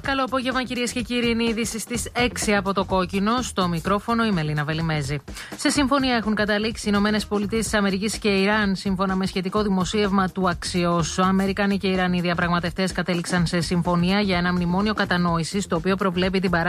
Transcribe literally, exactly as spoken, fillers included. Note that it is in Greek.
Καλό απόγευμα, κυρίες και κύριοι. Είναι η είδηση στις έξι από το Κόκκινο. Στο μικρόφωνο η Μελίνα Βελιμέζη. Σε συμφωνία έχουν καταλήξει οι Ηνωμένες Πολιτείες της Αμερικής και Ιράν, σύμφωνα με σχετικό δημοσίευμα του Αξιός. Οι Αμερικανοί και οι Ιρανοί διαπραγματευτές κατέληξαν σε συμφωνία για ένα μνημόνιο κατανόησης, το οποίο προβλέπει την παράδοση